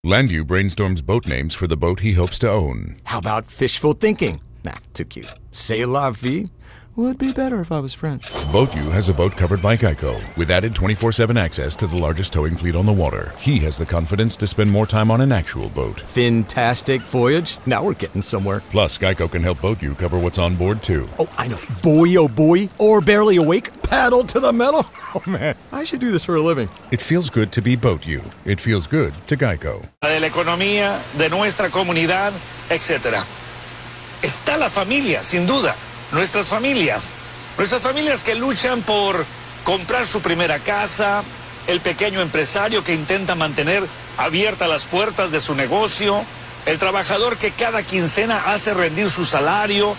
Landu brainstorms boat names for the boat he hopes to own. How about fishful thinking? Nah, too cute. C'est la vie would be better if I was French. BoatU has a boat covered by Geico, with added 24/7 access to the largest towing fleet on the water. He has the confidence to spend more time on an actual boat. Fantastic voyage. Now we're getting somewhere. Plus, Geico can help BoatU cover what's on board, too. Oh, I know. Buoy, oh buoy, or barely awake, paddle to the metal. Oh, man, I should do this for a living. It feels good to be BoatU. It feels good to Geico. De la economía, de nuestra comunidad, etc. Está la familia, sin duda. Nuestras familias que luchan por comprar su primera casa, el pequeño empresario que intenta mantener abiertas las puertas de su negocio, el trabajador que cada quincena hace rendir su salario,